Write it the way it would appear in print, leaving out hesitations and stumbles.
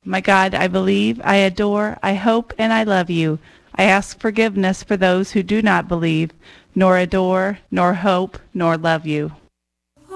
My God, I believe, I adore, I hope, and I love you. I ask forgiveness for those who do not believe, nor adore, nor hope, nor love you.